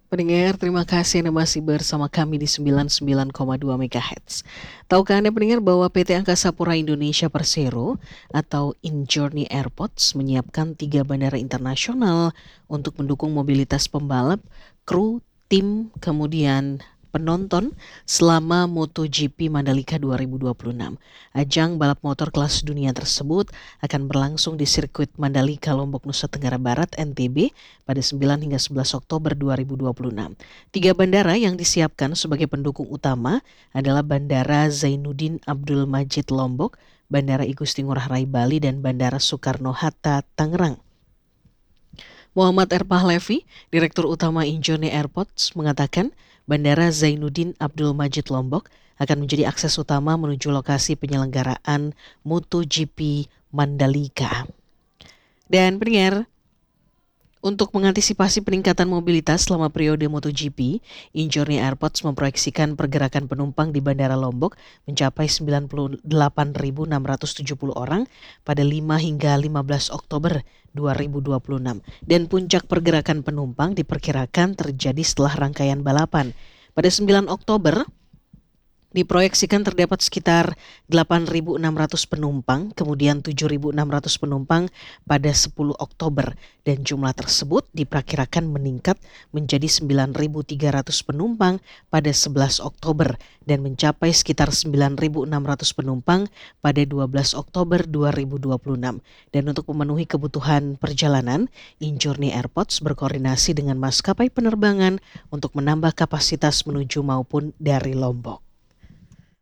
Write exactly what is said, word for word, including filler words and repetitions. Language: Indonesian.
Pendengar, terima kasih Anda masih bersama kami di sembilan puluh sembilan koma dua MHz. Tahukah Anda pendengar bahwa P T Angkasa Pura Indonesia Persero atau InJourney Airports menyiapkan tiga bandara internasional untuk mendukung mobilitas pembalap, kru, tim, kemudian penonton selama MotoGP Mandalika dua ribu dua puluh enam. Ajang balap motor kelas dunia tersebut akan berlangsung di sirkuit Mandalika, Lombok, Nusa Tenggara Barat, N T B pada sembilan hingga sebelas Oktober dua ribu dua puluh enam. Tiga bandara yang disiapkan sebagai pendukung utama adalah Bandara Zainuddin Abdul Majid Lombok, Bandara Igusti Ngurah Rai Bali, dan Bandara Soekarno-Hatta Tangerang. Muhammad R. Pahlevi, Direktur Utama InJourney Airports, mengatakan Bandara Zainuddin Abdul Majid Lombok akan menjadi akses utama menuju lokasi penyelenggaraan MotoGP Mandalika. Dan pendengar, untuk mengantisipasi peningkatan mobilitas selama periode MotoGP, InJourney Airports memproyeksikan pergerakan penumpang di Bandara Lombok mencapai sembilan puluh delapan ribu enam ratus tujuh puluh orang pada lima hingga lima belas Oktober dua ribu dua puluh enam. Dan puncak pergerakan penumpang diperkirakan terjadi setelah rangkaian balapan. Pada sembilan Oktober, diproyeksikan terdapat sekitar delapan ribu enam ratus penumpang, kemudian tujuh ribu enam ratus penumpang pada sepuluh Oktober, dan jumlah tersebut diperkirakan meningkat menjadi sembilan ribu tiga ratus penumpang pada sebelas Oktober dan mencapai sekitar sembilan ribu enam ratus penumpang pada dua belas Oktober dua ribu dua puluh enam. Dan untuk memenuhi kebutuhan perjalanan, InJourney Airports berkoordinasi dengan maskapai penerbangan untuk menambah kapasitas menuju maupun dari Lombok.